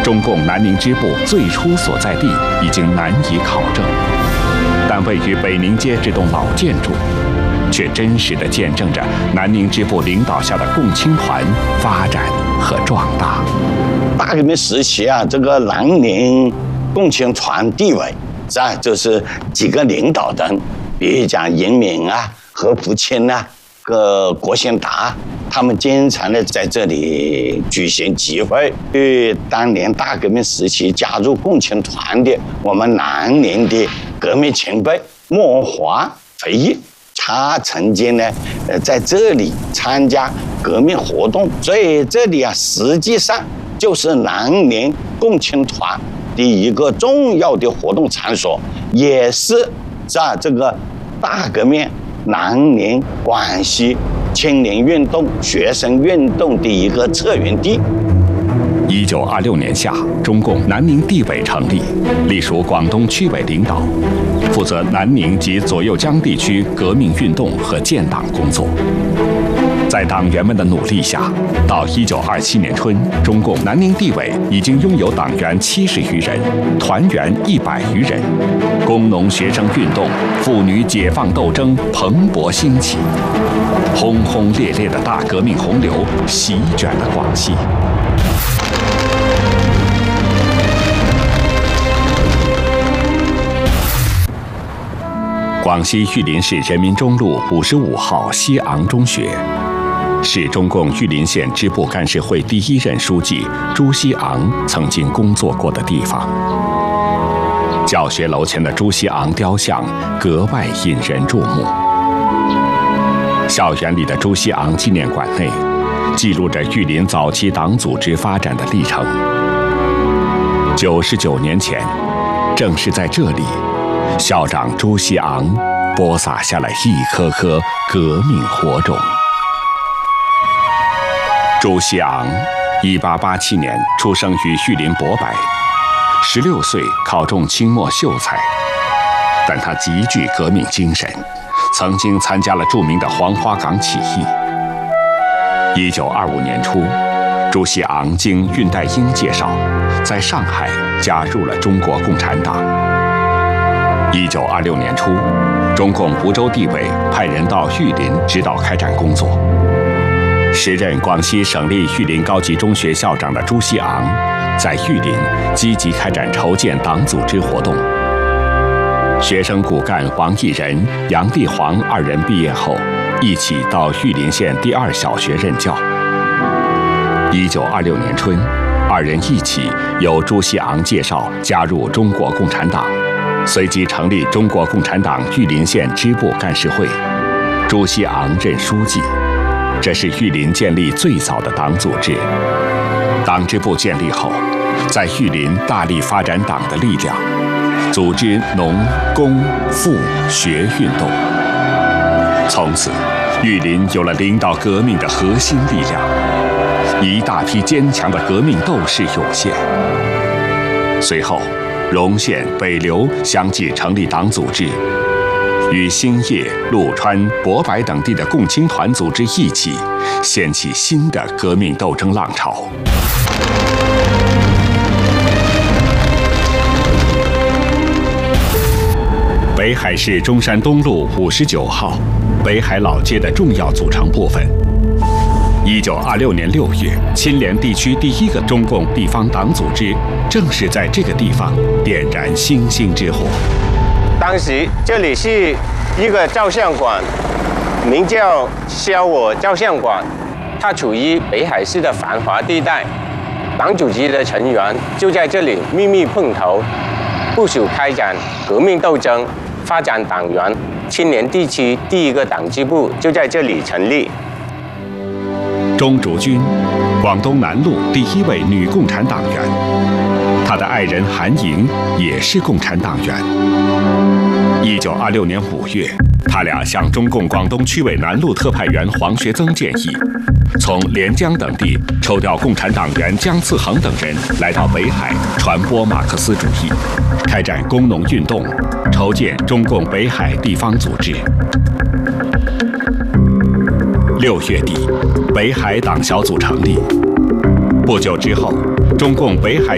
中共南宁支部最初所在地已经难以考证，但位于北宁街这栋老建筑，却真实地见证着南宁支部领导下的共青团发展和壮大。 大革命时期啊，这个南宁共青团地委就是几个领导人，比如讲严敏啊、何福清啊、郭兴达，他们经常的在这里举行集会，对当年大革命时期加入共青团的我们南宁的革命前辈莫华回忆，他曾经呢在这里参加革命活动，所以这里啊实际上就是南宁共青团的一个重要的活动场所，也是在这个大革命南宁广西青年运动、学生运动的一个策源地。 1926年夏，中共南宁地委成立，隶属广东区委领导，负责南宁及左右江地区革命运动和建党工作。在党员们的努力下，到1927年春，中共南宁地委已经拥有党员70余人，团员100余人，工农学生运动、妇女解放斗争蓬勃兴起，轰轰烈烈的大革命洪流席卷了广西。广西玉林市人民中路55号西昂中学，是中共玉林县支部干事会第1任书记朱锡昂曾经工作过的地方。教学楼前的朱锡昂雕像格外引人注目。校园里的朱锡昂纪念馆内，记录着玉林早期党组织发展的历程。99年前，正是在这里，校长朱锡昂播撒下了一颗颗革命火种。朱锡昂1887年出生于玉林博白，16岁考中清末秀才，但他极具革命精神，曾经参加了著名的黄花岗起义。1925年初，朱锡昂经恽代英介绍，在上海加入了中国共产党。1926年初，中共梧州地委派人到玉林指导开展工作。时任广西省立玉林高级中学校长的朱锡昂，在玉林积极开展筹建党组织活动。学生骨干王毅仁、杨地煌2人毕业后，一起到玉林县第2小学任教。1926年春，2人一起由朱锡昂介绍加入中国共产党，随即成立中国共产党玉林县支部干事会，朱锡昂任书记。这是玉林建立最早的党组织。党支部建立后，在玉林大力发展党的力量，组织农、工、妇、学运动。从此，玉林有了领导革命的核心力量，一大批坚强的革命斗士涌现。随后，荣县、北流相继成立党组织，与兴业、陆川、博白等地的共青团组织一起，掀起新的革命斗争浪潮。北海市中山东路59号，北海老街的重要组成部分。1926年6月，钦连地区第1个中共地方党组织，正是在这个地方点燃星星之火。 当时这里是一个照相馆，名叫萧我照相馆，它处于北海市的繁华地带。党组织的成员就在这里秘密碰头，部署开展革命斗争，发展党员。钦连地区第1个党支部就在这里成立。 钟竹君，广东南路第1位女共产党员，她的爱人韩莹也是共产党员。1926年5月，他俩向中共广东区委南路特派员黄学增建议，从连江等地抽调共产党员姜次恒等人来到北海传播马克思主义，开展工农运动，筹建中共北海地方组织。6月底，北海党小组成立。不久之后，中共北海